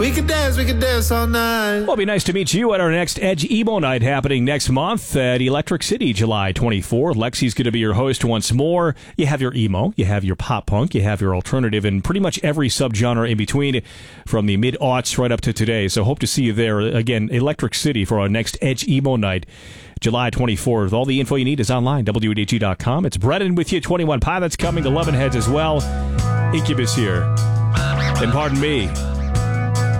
We could dance all night. Well, it'll be nice to meet you at our next Edge Emo Night happening next month at Electric City, July 24th. Lexi's going to be your host once more. You have your emo, you have your pop punk, you have your alternative, and pretty much every subgenre in between from the mid-aughts right up to today. So hope to see you there. Again, Electric City for our next Edge Emo Night, July 24th. All the info you need is online, WADG.com. It's Brennan with you, 21 Pilots coming, 11 Heads as well. Incubus here. And pardon me,